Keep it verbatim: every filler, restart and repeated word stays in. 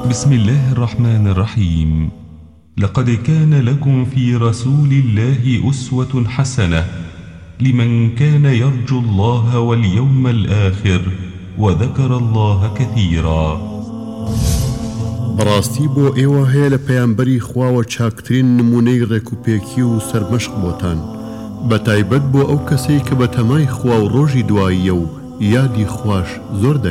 بسم الله الرحمن الرحيم. لقد كان لكم في رسول الله أسوة حسنة لمن كان يرجو الله واليوم الآخر وذكر الله كثيرا. بەڕاستی بۆ ئێوە هەیە لە پەیامبەری خواوە چاکترین نمونەی ڕێکوپێکی و سەرمەشق بۆتان، بەتایبەت بۆ ئەو کەسەی کە بە تەمای خوا و ڕۆژی دواییە و یادی خوش زۆر دەکات.